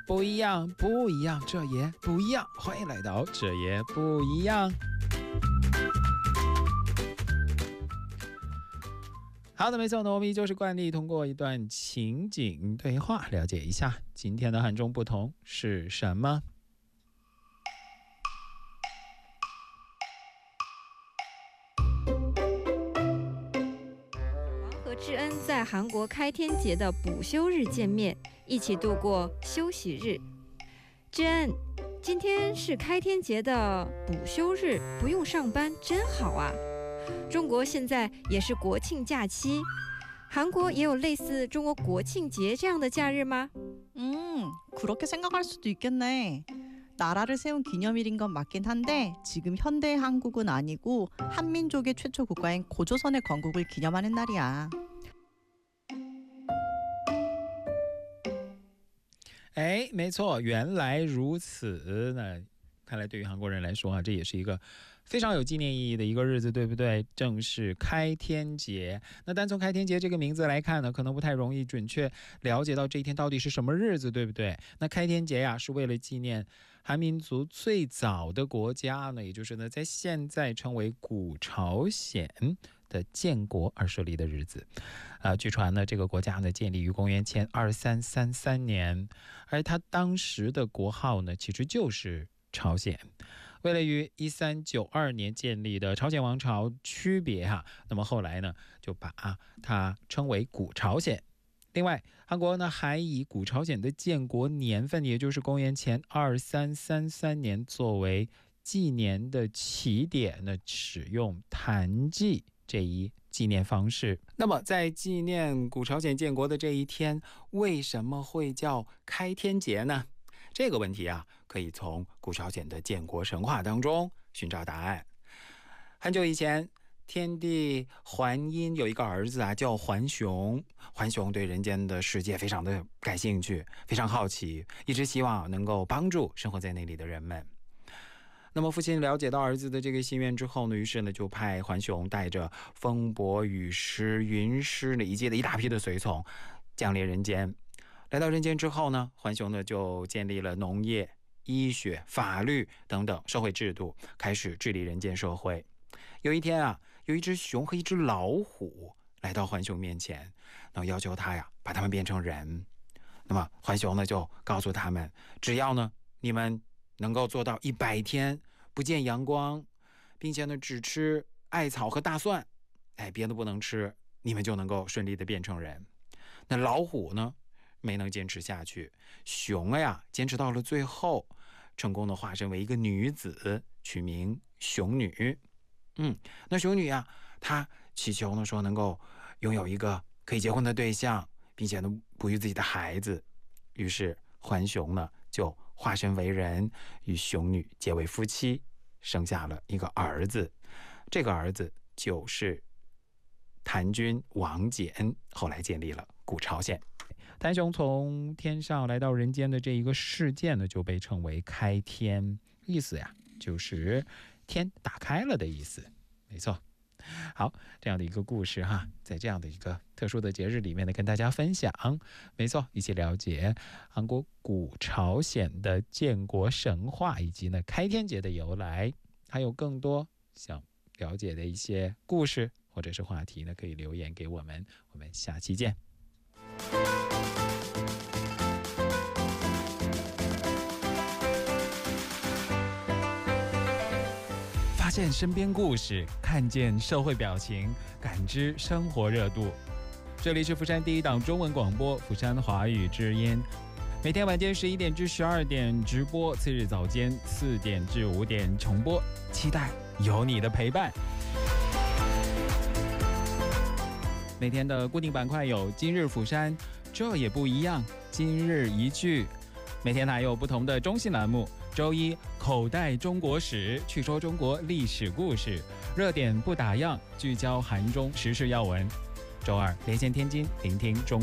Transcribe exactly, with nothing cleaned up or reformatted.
不一样，不一样，这也不一样。欢迎来到这也不一样。好的，没错，我们依旧是惯例，通过一段情景对话，了解一下今天的韩中不同是什么。 和智恩在韩国开天节的补休日见面，一起度过休息日。智恩，今天是开天节的补休日，不用上班，真好啊！中国现在也是国庆假期，韩国也有类似中国国庆节这样的假日吗？ 음, 그렇게 생각할 수도 있겠네. 나라를 세운 기념일인 건 맞긴 한데 지금 현대의 한국은 아니고 한민족의 최초 국가인 고조선의 건국을 기념하는 날이야. 哎，没错，原来如此。那看来对于韩国人来说啊，这也是一个非常有纪念意义的一个日子，对不对？正是开天节。那单从开天节这个名字来看呢，可能不太容易准确了解到这一天到底是什么日子，对不对？那开天节呀，是为了纪念韩民族最早的国家呢，也就是呢，在现在称为古朝鲜的建国而设立的日子。呃，据传呢，这个国家呢建立于公元前二三三三年，而它当时的国号呢，其实就是朝鲜。为了与一三九二年建立的朝鲜王朝区别哈、啊，那么后来呢就把它称为古朝鲜。另外，韩国呢还以古朝鲜的建国年份，也就是公元前二三三三年作为纪年的起点呢，使用단지这一纪念方式。那么在纪念古朝鲜建国的这一天，为什么会叫开天节呢？这个问题啊，可以从古朝鲜的建国神话当中寻找答案。很久以前，天帝桓因有一个儿子啊，叫桓雄。桓雄对人间的世界非常的感兴趣，非常好奇，一直希望能够帮助生活在那里的人们。那么父亲了解到儿子的这个心愿之后呢，于是呢就派桓雄带着风伯、雨师、云师以及的一大批的随从降临人间。来到人间之后呢，桓雄呢就建立了农业、医学、法律等等社会制度，开始治理人间社会。有一天啊，有一只熊和一只老虎来到桓雄面前，然后要求他呀把他们变成人。那么桓雄呢就告诉他们，只要呢你们能够做到一百天不见阳光，并且呢只吃艾草和大蒜，哎，别的不能吃，你们就能够顺利的变成人。那老虎呢没能坚持下去，熊呀坚持到了最后，成功的化身为一个女子，取名熊女。嗯，那熊女呀，她祈求呢说能够拥有一个可以结婚的对象，并且呢哺育自己的孩子。于是桓雄呢就化身为人，与熊女结为夫妻，生下了一个儿子。这个儿子就是谭君王翦，后来建立了古朝鲜。谭雄从天上来到人间的这一个事件呢，就被称为开天，意思呀就是天打开了的意思。没错。好，这样的一个故事哈，在这样的一个特殊的节日里面呢，跟大家分享。没错，一起了解韩国古朝鲜的建国神话，以及呢开天节的由来。还有更多想了解的一些故事或者是话题呢，可以留言给我们。我们下期见。发现身边故事，看见社会表情，感知生活热度。这里是釜山第一档中文广播釜山华语之音，每天晚间十一点至十二点直播，次日早间四点至五点重播，期待有你的陪伴。每天的固定板块有今日釜山，这也不一样，今日一句。每天还有不同的中心栏目，周一口袋中国史，去说中国历史故事，热点不打烊，聚焦韩中时事要闻。周二连线天津，聆听中